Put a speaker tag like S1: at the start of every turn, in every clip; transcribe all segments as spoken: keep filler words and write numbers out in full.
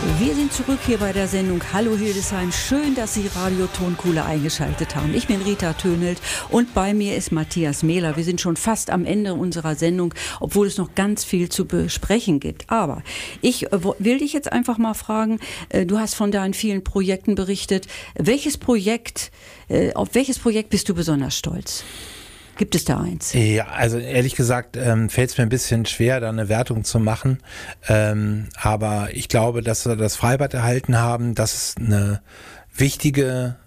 S1: Wir sind zurück hier bei der Sendung Hallo Hildesheim. Schön, dass Sie Radio Tonkuhle eingeschaltet haben. Ich bin Rita Tönelt und bei mir ist Matthias Mehler. Wir sind schon fast am Ende unserer Sendung, obwohl es noch ganz viel zu besprechen gibt. Aber ich will dich jetzt einfach mal fragen, du hast von deinen vielen Projekten berichtet. Welches Projekt, auf welches Projekt bist du besonders stolz? Gibt es da eins?
S2: Ja, also ehrlich gesagt ähm, fällt es mir ein bisschen schwer, da eine Wertung zu machen. Ähm, aber ich glaube, dass wir das Freibad erhalten haben, das ist eine wichtige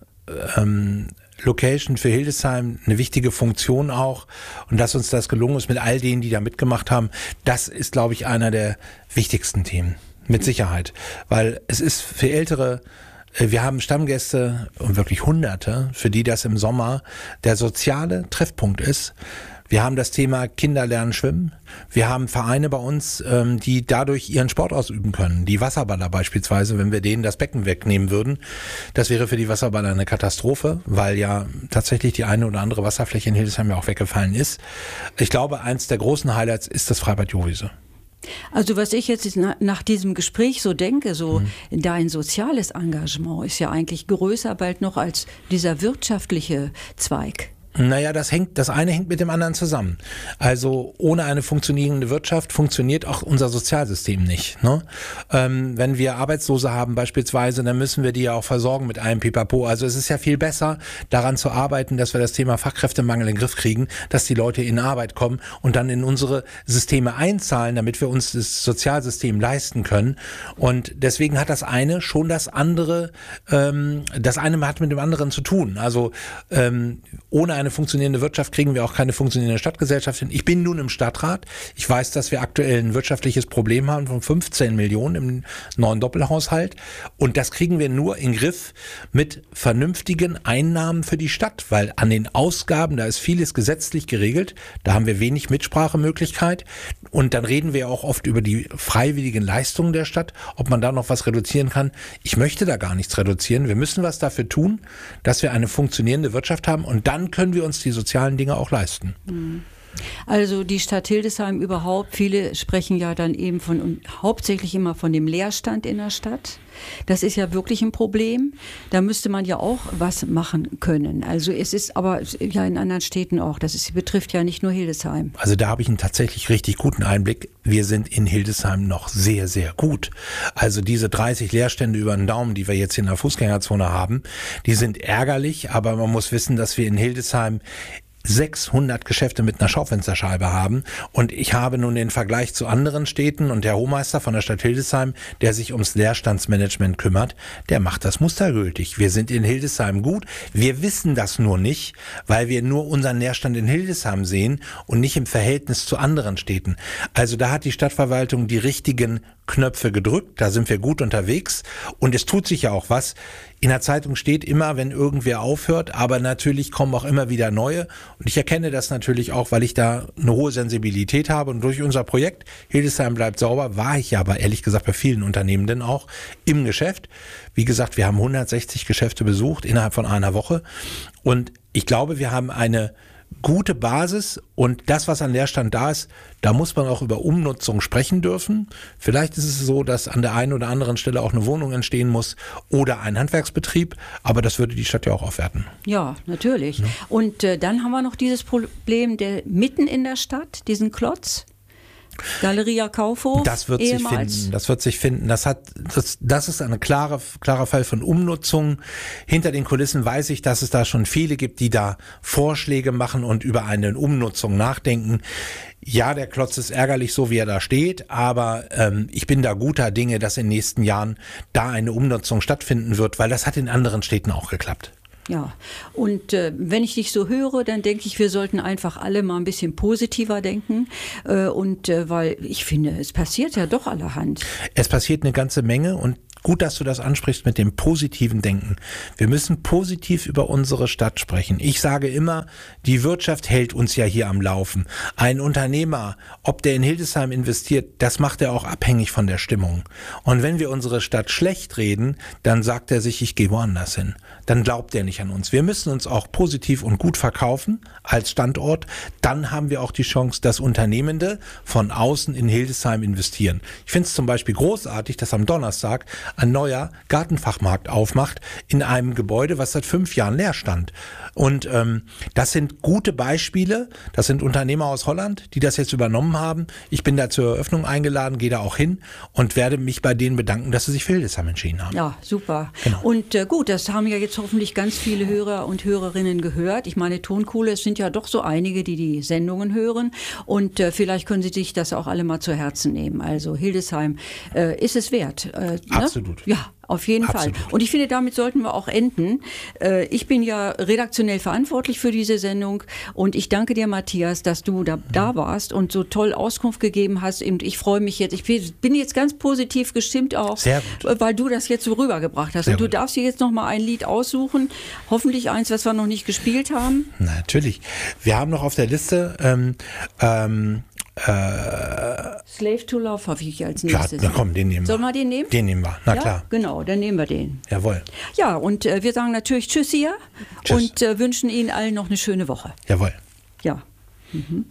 S2: ähm, Location für Hildesheim, eine wichtige Funktion auch. Und dass uns das gelungen ist mit all denen, die da mitgemacht haben, das ist, glaube ich, einer der wichtigsten Themen. Mit Sicherheit. Weil es ist für ältere... Wir haben Stammgäste und wirklich Hunderte, für die das im Sommer der soziale Treffpunkt ist. Wir haben das Thema Kinder lernen schwimmen. Wir haben Vereine bei uns, die dadurch ihren Sport ausüben können. Die Wasserballer beispielsweise, wenn wir denen das Becken wegnehmen würden, das wäre für die Wasserballer eine Katastrophe, weil ja tatsächlich die eine oder andere Wasserfläche in Hildesheim ja auch weggefallen ist. Ich glaube, eins der großen Highlights ist das Freibad Jowiese.
S1: Also was ich jetzt nach diesem Gespräch so denke, so mhm. dein soziales Engagement ist ja eigentlich größer bald noch als dieser wirtschaftliche Zweig.
S2: Naja, das hängt, das eine hängt mit dem anderen zusammen. Also ohne eine funktionierende Wirtschaft funktioniert auch unser Sozialsystem nicht. Ne? Ähm, wenn wir Arbeitslose haben beispielsweise, dann müssen wir die ja auch versorgen mit einem Pipapo. Also es ist ja viel besser, daran zu arbeiten, dass wir das Thema Fachkräftemangel in den Griff kriegen, dass die Leute in Arbeit kommen und dann in unsere Systeme einzahlen, damit wir uns das Sozialsystem leisten können. Und deswegen hat das eine schon das andere, ähm, das eine hat mit dem anderen zu tun. Also ähm, ohne eine funktionierende Wirtschaft kriegen wir auch keine funktionierende Stadtgesellschaft hin. Ich bin nun im Stadtrat. Ich weiß, dass wir aktuell ein wirtschaftliches Problem haben von fünfzehn Millionen im neuen Doppelhaushalt. Und das kriegen wir nur in den Griff mit vernünftigen Einnahmen für die Stadt, weil an den Ausgaben, da ist vieles gesetzlich geregelt. Da haben wir wenig Mitsprachemöglichkeit. Und dann reden wir auch oft über die freiwilligen Leistungen der Stadt, ob man da noch was reduzieren kann. Ich möchte da gar nichts reduzieren. Wir müssen was dafür tun, dass wir eine funktionierende Wirtschaft haben. Und dann können wir uns die sozialen Dinge auch leisten.
S1: Also die Stadt Hildesheim überhaupt, viele sprechen ja dann eben von und hauptsächlich immer von dem Leerstand in der Stadt. Das ist ja wirklich ein Problem. Da müsste man ja auch was machen können. Also es ist aber ja in anderen Städten auch. Das ist, betrifft ja nicht nur Hildesheim.
S2: Also da habe ich einen tatsächlich richtig guten Einblick. Wir sind in Hildesheim noch sehr, sehr gut. Also diese dreißig Leerstände über den Daumen, die wir jetzt in der Fußgängerzone haben, die sind ärgerlich. Aber man muss wissen, dass wir in Hildesheim sechshundert Geschäfte mit einer Schaufensterscheibe haben und ich habe nun den Vergleich zu anderen Städten und der Hohmeister von der Stadt Hildesheim, der sich ums Leerstandsmanagement kümmert, der macht das mustergültig. Wir sind in Hildesheim gut, wir wissen das nur nicht, weil wir nur unseren Leerstand in Hildesheim sehen und nicht im Verhältnis zu anderen Städten. Also da hat die Stadtverwaltung die richtigen Knöpfe gedrückt, da sind wir gut unterwegs und es tut sich ja auch was. In der Zeitung steht immer, wenn irgendwer aufhört, aber natürlich kommen auch immer wieder neue und ich erkenne das natürlich auch, weil ich da eine hohe Sensibilität habe und durch unser Projekt Hildesheim bleibt sauber, war ich ja aber ehrlich gesagt bei vielen Unternehmenden auch im Geschäft. Wie gesagt, wir haben hundertsechzig Geschäfte besucht innerhalb von einer Woche und ich glaube, wir haben eine gute Basis und das, was an Leerstand da ist, da muss man auch über Umnutzung sprechen dürfen. Vielleicht ist es so, dass an der einen oder anderen Stelle auch eine Wohnung entstehen muss oder ein Handwerksbetrieb, aber das würde die Stadt ja auch aufwerten.
S1: Ja, natürlich. Ja. Und äh, dann haben wir noch dieses Problem der mitten in der Stadt, diesen Klotz. Galeria Kaufhof.
S2: Das wird ehemals. sich finden. Das wird sich finden. Das hat, das, das ist ein klarer, klarer Fall von Umnutzung. Hinter den Kulissen weiß ich, dass es da schon viele gibt, die da Vorschläge machen und über eine Umnutzung nachdenken. Ja, der Klotz ist ärgerlich, so wie er da steht, aber ähm, ich bin da guter Dinge, dass in den nächsten Jahren da eine Umnutzung stattfinden wird, weil das hat in anderen Städten auch geklappt.
S1: Ja, und äh, wenn ich dich so höre, dann denke ich, wir sollten einfach alle mal ein bisschen positiver denken. Äh, und äh, weil ich finde, es passiert ja doch allerhand.
S2: Es passiert eine ganze Menge und gut, dass du das ansprichst mit dem positiven Denken. Wir müssen positiv über unsere Stadt sprechen. Ich sage immer, die Wirtschaft hält uns ja hier am Laufen. Ein Unternehmer, ob der in Hildesheim investiert, das macht er auch abhängig von der Stimmung. Und wenn wir unsere Stadt schlecht reden, dann sagt er sich, ich gehe woanders hin. Dann glaubt er nicht an uns. Wir müssen uns auch positiv und gut verkaufen als Standort. Dann haben wir auch die Chance, dass Unternehmende von außen in Hildesheim investieren. Ich finde es zum Beispiel großartig, dass am Donnerstag ein neuer Gartenfachmarkt aufmacht in einem Gebäude, was seit fünf Jahren leer stand. Und ähm, das sind gute Beispiele. Das sind Unternehmer aus Holland, die das jetzt übernommen haben. Ich bin da zur Eröffnung eingeladen, gehe da auch hin und werde mich bei denen bedanken, dass sie sich für Hildesheim entschieden haben.
S1: Ja, super.
S2: Genau.
S1: Und äh, gut, das haben ja jetzt hoffentlich ganz viele Hörer und Hörerinnen gehört. Ich meine, Tonkohle, es sind ja doch so einige, die die Sendungen hören. Und äh, vielleicht können Sie sich das auch alle mal zu Herzen nehmen. Also Hildesheim äh, ist es wert. Äh,
S2: Absolut.
S1: Ne? Ja. Auf jeden
S2: Absolut.
S1: Fall. Und ich finde, damit sollten wir auch enden. Äh, ich bin ja redaktionell verantwortlich für diese Sendung und ich danke dir, Matthias, dass du da, da warst und so toll Auskunft gegeben hast. Und ich freue mich jetzt, ich bin jetzt ganz positiv gestimmt auch,
S2: Sehr gut.
S1: Weil du das jetzt so rübergebracht hast.
S2: Sehr
S1: und du
S2: gut.
S1: darfst dir jetzt noch mal ein Lied aussuchen, hoffentlich eins, was wir noch nicht gespielt haben.
S2: Natürlich. Wir haben noch auf der Liste ähm, ähm, äh,
S1: Slave to Love habe ich als
S2: ja,
S1: nächstes.
S2: na komm, den nehmen wir.
S1: Sollen wir den nehmen?
S2: Den nehmen wir, na
S1: ja,
S2: klar.
S1: Genau, dann nehmen wir den.
S2: Jawohl.
S1: Ja, und äh, wir sagen natürlich Tschüss hier
S2: Tschüss.
S1: und äh, wünschen Ihnen allen noch eine schöne Woche.
S2: Jawohl.
S1: Ja. Mhm.